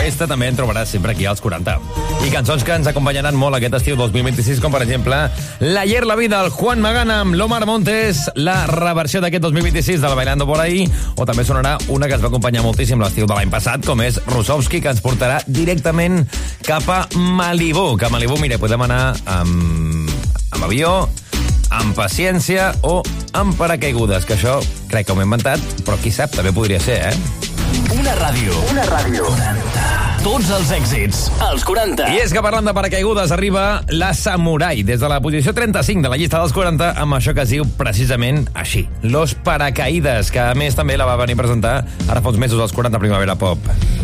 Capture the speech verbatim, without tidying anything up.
festa també en trobaràs sempre aquí als quaranta. I cançons que ens acompanyaran molt aquest estiu dos mil vint-i-sis, com per exemple l'Ayer la vida, el Juan Magana amb l'Omar Montes, la reversió d'aquest dos mil vint-i-sis de la Bailando por ahí, o també sonarà una que ens va acompanyar moltíssim l'estiu de l'any passat, com és Rusovski, que ens portarà directament cap a Malibú. Que a Malibú, mira, podem anar amb, amb avió, amb paciència o amb paracaigudes, que això crec que ho m'he inventat, però qui sap, també podria ser, eh? Una ràdio. Una ràdio. quaranta. Tots els èxits. Els quaranta. I és que parlant de paracaigudes arriba la Samurai, des de la posició trenta-cinc de la llista dels quaranta, amb això que es diu precisament així, Los Paracaídas, que a més també la va venir a presentar ara fa uns mesos als quaranta Primavera Pop.